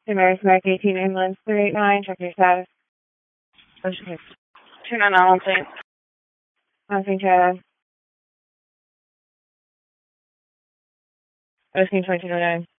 American Mac 18 ambulance 389, check your status. Okay. 299 St. St. Chad. Osking 2209.